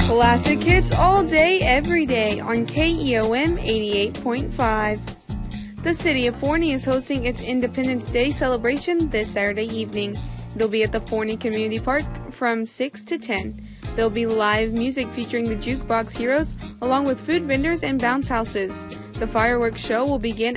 Classic hits all day, every day on KEOM 88.5. The city of Forney is hosting its Independence Day celebration this Saturday evening. It'll be at the Forney Community Park from 6 to 10. There'll be live music featuring the Jukebox Heroes, along with food vendors and bounce houses. The fireworks show will begin